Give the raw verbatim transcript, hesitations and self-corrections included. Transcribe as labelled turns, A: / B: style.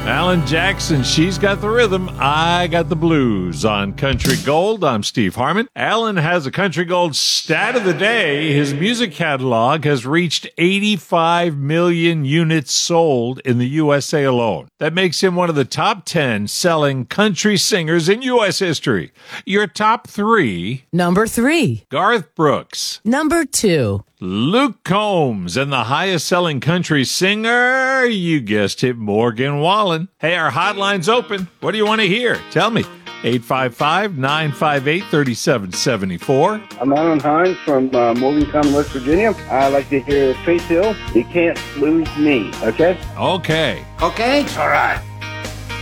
A: Alan Jackson, She's Got the Rhythm, I Got the Blues on Country Gold. I'm Steve Harmon. Alan has a Country Gold stat of the day. His music catalog has reached eighty-five million units sold in the U S A alone. That makes him one of the top ten selling country singers in U S history. Your top three.
B: Number three.
A: Garth Brooks.
B: Number two.
A: Luke Combs, and the highest selling country singer, you guessed it, Morgan Wallen. Hey, our hotline's open. What do you want to hear? Tell me. eight five five, nine five eight, three seven seven four.
C: I'm Alan Hines from uh, Morgantown, West Virginia. I like to hear Faith Hill, You Can't Lose Me. Okay?
A: Okay.
D: Okay?
C: All right.